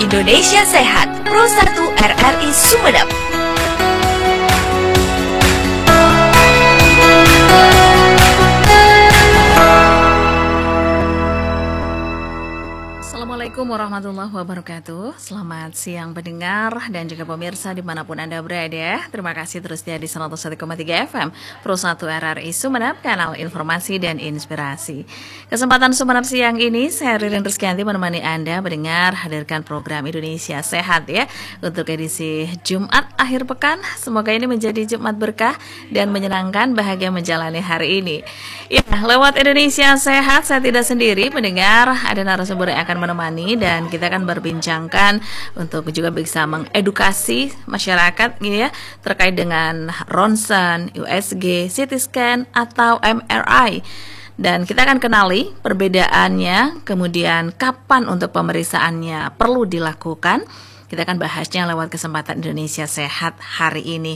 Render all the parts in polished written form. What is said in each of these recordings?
Indonesia Sehat, Pro 1 RRI Sumeneb. Assalamualaikum warahmatullahi wabarakatuh. Selamat siang pendengar dan juga pemirsa dimanapun Anda berada. Terima kasih terus di 101,3 FM Pro 1 RRI Sumeneb, kanal informasi dan inspirasi. Kesempatan Sumeneb siang ini saya Ririn Rizkyanti menemani Anda mendengar hadirkan program Indonesia Sehat ya untuk edisi Jumat akhir pekan. Semoga ini menjadi Jumat berkah dan menyenangkan, bahagia menjalani hari ini. Ya, lewat Indonesia Sehat saya tidak sendiri mendengar, ada narasumber yang akan menemani dan kita akan berbincangkan untuk juga bisa mengedukasi masyarakat ya terkait dengan ronsen, USG, CT scan atau MRI. Dan kita akan kenali perbedaannya, kemudian kapan untuk pemeriksaannya perlu dilakukan. Kita akan bahasnya lewat kesempatan Indonesia Sehat hari ini.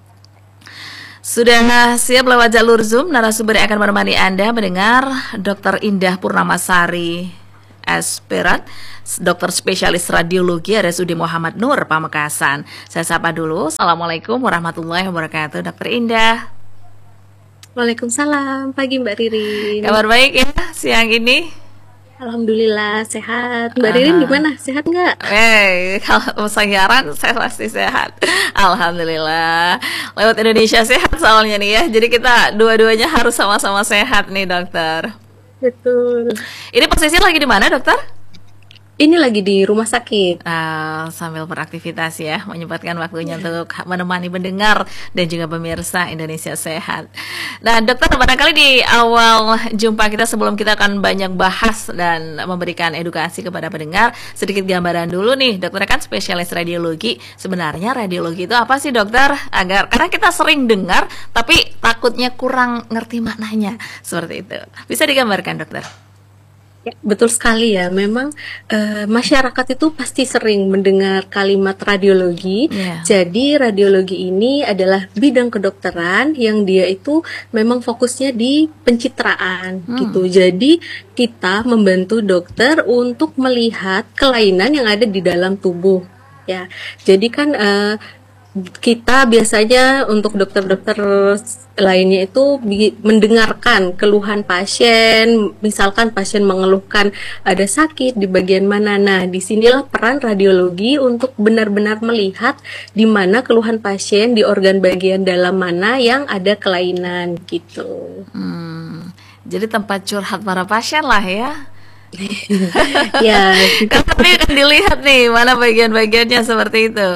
Sudah siap lewat jalur Zoom narasumber yang akan menemani Anda mendengar Dr. Indah Purnamasari Aspirat, dokter spesialis radiologi RSUD Muhammad Nur Pamekasan. Saya sapa dulu. Assalamualaikum warahmatullahi wabarakatuh, Dokter Indah. Waalaikumsalam, pagi Mbak Ririn. Kabar baik ya siang ini? Alhamdulillah sehat. Mbak Ririn gimana? Sehat nggak? Kalau siaran saya pasti sehat. Alhamdulillah. Lewat Indonesia Sehat soalnya nih ya. Jadi kita dua-duanya harus sama-sama sehat nih, dokter. Betul. Ini posisi lagi di mana, dokter? Ini lagi di rumah sakit. Sambil beraktivitas ya, menyempatkan waktunya untuk menemani pendengar dan juga pemirsa Indonesia Sehat. Nah, dokter, barangkali di awal jumpa kita sebelum kita akan banyak bahas dan memberikan edukasi kepada pendengar, sedikit gambaran dulu nih, dokter kan spesialis radiologi. Sebenarnya radiologi itu apa sih, dokter? Karena kita sering dengar, tapi takutnya kurang ngerti maknanya, seperti itu. Bisa digambarkan, dokter? Ya, betul sekali ya. Memang masyarakat itu pasti sering mendengar kalimat radiologi. Jadi radiologi ini adalah bidang kedokteran yang dia itu memang fokusnya di pencitraan gitu. Jadi kita membantu dokter untuk melihat kelainan yang ada di dalam tubuh. Ya, jadi kan kita biasanya untuk dokter-dokter lainnya itu mendengarkan keluhan pasien, misalkan pasien mengeluhkan ada sakit di bagian mana. Nah, disinilah peran radiologi untuk benar-benar melihat di mana keluhan pasien di organ bagian dalam mana yang ada kelainan gitu. Jadi tempat curhat para pasien lah ya. Ya, kan tapi akan dilihat nih mana bagian-bagiannya seperti itu.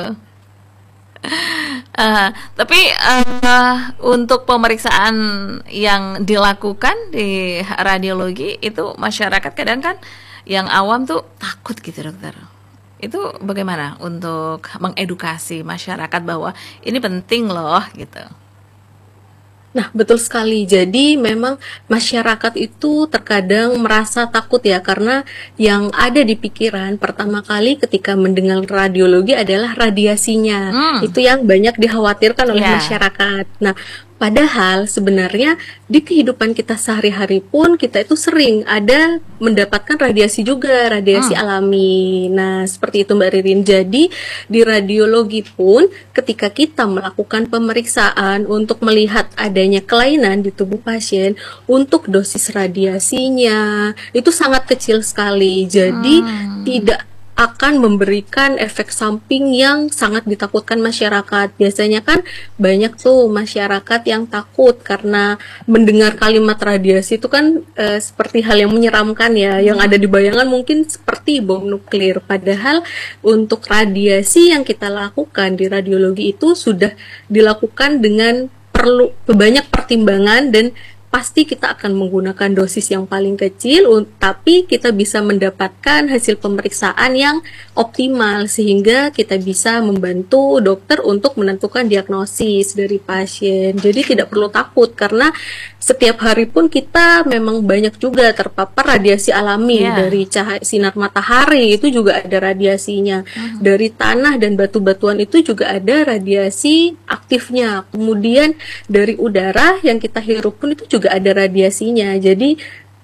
Tapi untuk pemeriksaan yang dilakukan di radiologi itu masyarakat kadang kan yang awam tuh takut gitu, dokter. Itu bagaimana untuk mengedukasi masyarakat bahwa ini penting loh gitu? Nah, betul sekali. Jadi memang masyarakat itu terkadang merasa takut ya, karena yang ada di pikiran pertama kali ketika mendengar radiologi adalah radiasinya. Itu yang banyak dikhawatirkan oleh masyarakat. Nah, padahal sebenarnya di kehidupan kita sehari-hari pun kita itu sering ada mendapatkan radiasi juga, radiasi alami. Nah, seperti itu Mbak Ririn. Jadi di radiologi pun ketika kita melakukan pemeriksaan untuk melihat adanya kelainan di tubuh pasien, untuk dosis radiasinya itu sangat kecil sekali. Jadi tidak akan memberikan efek samping yang sangat ditakutkan masyarakat. Biasanya kan banyak tuh masyarakat yang takut karena mendengar kalimat radiasi itu kan seperti hal yang menyeramkan ya. Yang ada di bayangan mungkin seperti bom nuklir. Padahal untuk radiasi yang kita lakukan di radiologi itu sudah dilakukan dengan perlu banyak pertimbangan, dan pasti kita akan menggunakan dosis yang paling kecil, tapi kita bisa mendapatkan hasil pemeriksaan yang optimal sehingga kita bisa membantu dokter untuk menentukan diagnosis dari pasien. Jadi tidak perlu takut karena setiap hari pun kita memang banyak juga terpapar radiasi alami dari cahaya sinar matahari, itu juga ada radiasinya. Dari tanah dan batu-batuan itu juga ada radiasi aktifnya. Kemudian dari udara yang kita hirup pun itu juga ada radiasinya. Jadi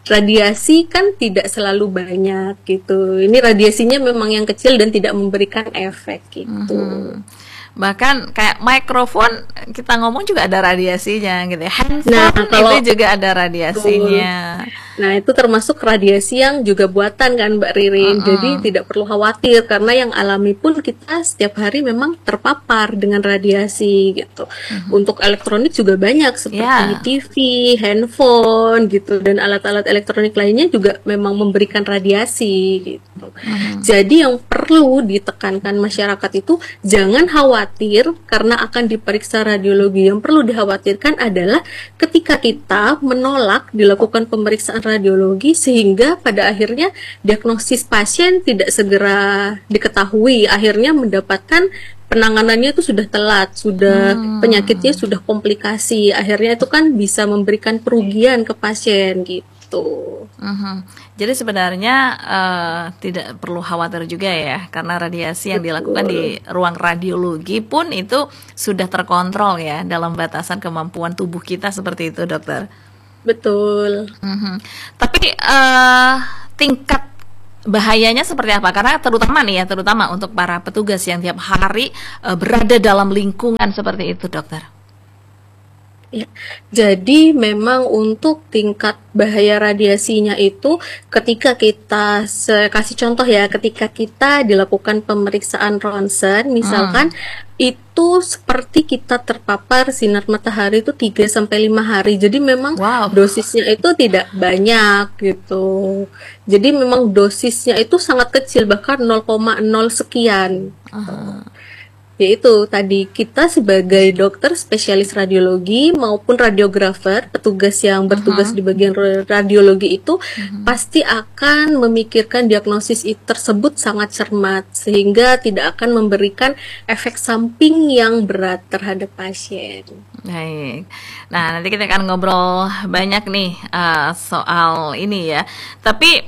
radiasi kan tidak selalu banyak gitu. Ini radiasinya memang yang kecil dan tidak memberikan efek gitu. Bahkan kayak mikrofon kita ngomong juga ada radiasinya gitu ya. Handphone kalau itu juga ada radiasinya. Nah, itu termasuk radiasi yang juga buatan kan Mbak Ririn. Jadi tidak perlu khawatir karena yang alami pun kita setiap hari memang terpapar dengan radiasi gitu. Untuk elektronik juga banyak seperti TV, handphone gitu, dan alat-alat elektronik lainnya juga memang memberikan radiasi gitu. Jadi yang perlu ditekankan masyarakat itu jangan khawatir karena akan diperiksa radiologi. Yang perlu dikhawatirkan adalah ketika kita menolak dilakukan pemeriksaan radiologi sehingga pada akhirnya diagnosis pasien tidak segera diketahui, akhirnya mendapatkan penanganannya itu sudah telat, sudah penyakitnya sudah komplikasi, akhirnya itu kan bisa memberikan kerugian ke pasien gitu. Jadi sebenarnya tidak perlu khawatir juga ya, karena radiasi yang dilakukan di ruang radiologi pun itu sudah terkontrol ya dalam batasan kemampuan tubuh kita seperti itu, dokter. Betul. Tapi tingkat bahayanya seperti apa? Karena terutama untuk para petugas yang tiap hari berada dalam lingkungan seperti itu, dokter. Ya, jadi memang untuk tingkat bahaya radiasinya itu ketika kita kasih contoh ya, ketika kita dilakukan pemeriksaan ronsen misalkan itu seperti kita terpapar sinar matahari itu 3-5 hari. Jadi memang dosisnya itu tidak banyak gitu. Jadi memang dosisnya itu sangat kecil, bahkan 0,0 sekian. Yaitu tadi kita sebagai dokter spesialis radiologi maupun radiografer, petugas yang bertugas di bagian radiologi itu pasti akan memikirkan diagnosis tersebut sangat cermat sehingga tidak akan memberikan efek samping yang berat terhadap pasien. Baik. Nah, nanti kita akan ngobrol banyak nih soal ini ya. Tapi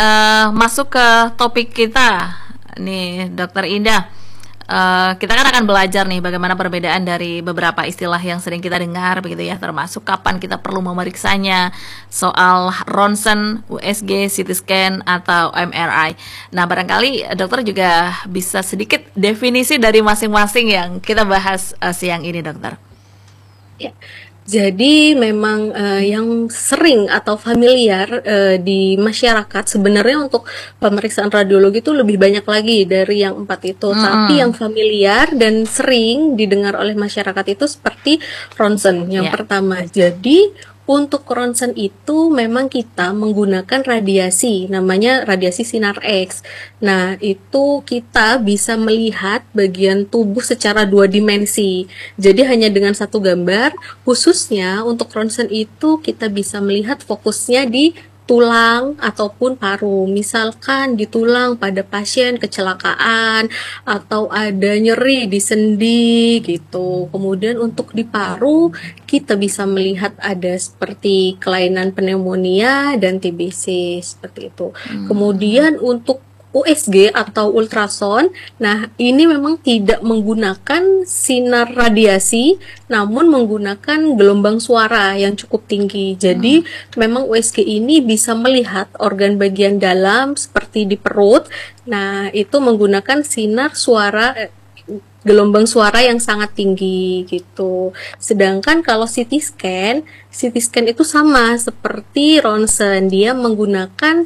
masuk ke topik kita nih, Dokter Indah. Kita kan akan belajar nih bagaimana perbedaan dari beberapa istilah yang sering kita dengar begitu ya, termasuk kapan kita perlu memeriksanya, soal ronsen, USG, CT scan atau MRI. Nah, barangkali dokter juga bisa sedikit definisi dari masing-masing yang kita bahas siang ini, dokter. Ya. Jadi memang yang sering atau familiar di masyarakat sebenarnya untuk pemeriksaan radiologi itu lebih banyak lagi dari yang 4 itu. Tapi yang familiar dan sering didengar oleh masyarakat itu seperti ronsen yang pertama. Jadi untuk ronsen itu memang kita menggunakan radiasi, namanya radiasi sinar X. Nah, itu kita bisa melihat bagian tubuh secara 2 dimensi. Jadi hanya dengan satu gambar, khususnya untuk ronsen itu kita bisa melihat fokusnya di tulang ataupun paru. Misalkan di tulang pada pasien kecelakaan atau ada nyeri di sendi gitu. Kemudian untuk di paru kita bisa melihat ada seperti kelainan pneumonia dan TBC seperti itu. Kemudian untuk USG atau ultrasound, nah ini memang tidak menggunakan sinar radiasi, namun menggunakan gelombang suara yang cukup tinggi. Jadi memang USG ini bisa melihat organ bagian dalam seperti di perut. Nah itu menggunakan sinar suara, gelombang suara yang sangat tinggi gitu. Sedangkan kalau CT scan itu sama seperti ronsen, dia menggunakan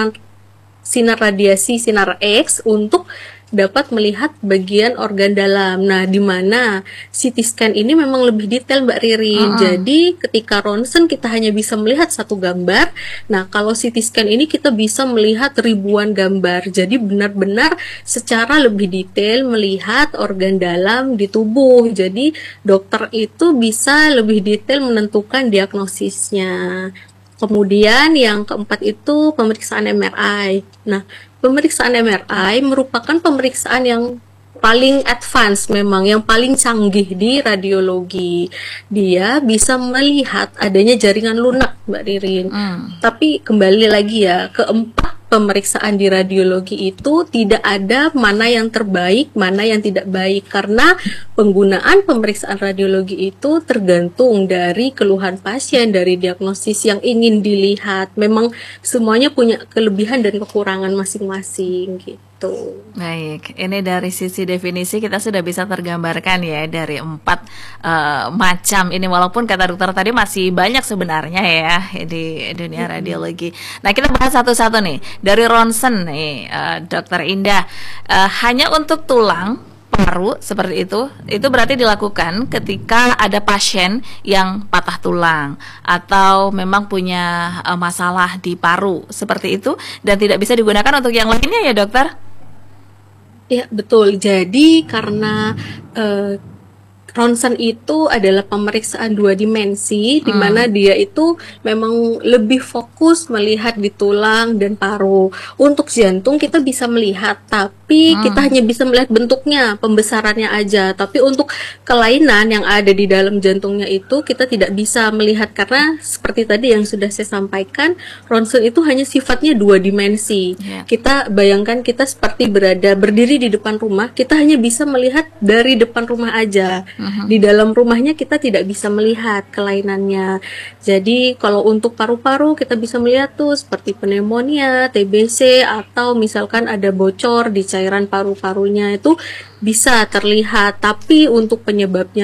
sinar radiasi sinar X untuk dapat melihat bagian organ dalam. Nah, di mana CT scan ini memang lebih detail Mbak Ririn. Jadi ketika ronsen kita hanya bisa melihat satu gambar. Nah, kalau CT scan ini kita bisa melihat ribuan gambar. Jadi benar-benar secara lebih detail melihat organ dalam di tubuh. Jadi dokter itu bisa lebih detail menentukan diagnosisnya. Kemudian yang keempat itu pemeriksaan MRI. Nah, pemeriksaan MRI merupakan pemeriksaan yang paling advance memang, yang paling canggih di radiologi. Dia bisa melihat adanya jaringan lunak, Mbak Ririn. Tapi kembali lagi ya, keempat pemeriksaan di radiologi itu tidak ada mana yang terbaik, mana yang tidak baik, karena penggunaan pemeriksaan radiologi itu tergantung dari keluhan pasien, dari diagnosis yang ingin dilihat. Memang semuanya punya kelebihan dan kekurangan masing-masing gitu. Baik, ini dari sisi definisi kita sudah bisa tergambarkan ya dari 4 macam ini, walaupun kata dokter tadi masih banyak sebenarnya ya di dunia radiologi. Nah, kita bahas satu-satu nih. Dari ronsen nih, Dokter Indah, hanya untuk tulang paru seperti itu berarti dilakukan ketika ada pasien yang patah tulang atau memang punya masalah di paru seperti itu, dan tidak bisa digunakan untuk yang lainnya ya dokter? Ya, betul. Jadi karena ronsen itu adalah pemeriksaan 2 dimensi, di mana dia itu memang lebih fokus melihat di tulang dan paru. Untuk jantung kita bisa melihat, tapi kita hanya bisa melihat bentuknya, pembesarannya aja. Tapi untuk kelainan yang ada di dalam jantungnya itu kita tidak bisa melihat, karena seperti tadi yang sudah saya sampaikan, ronsen itu hanya sifatnya 2 dimensi. Kita bayangkan kita seperti berdiri di depan rumah, kita hanya bisa melihat dari depan rumah aja. Di dalam rumahnya kita tidak bisa melihat kelainannya. Jadi kalau untuk paru-paru kita bisa melihat tuh seperti pneumonia, TBC, atau misalkan ada bocor di cairan paru-parunya, itu bisa terlihat. Tapi untuk penyebabnya